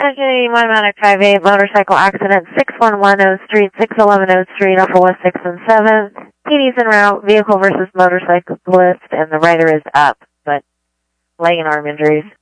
Tragedy, Automatic 58, motorcycle accident, 611 O Street, 611 O Street, Upper West 6 and 7. PD's en route, vehicle versus motorcyclist, and the rider is up, but leg and arm injuries.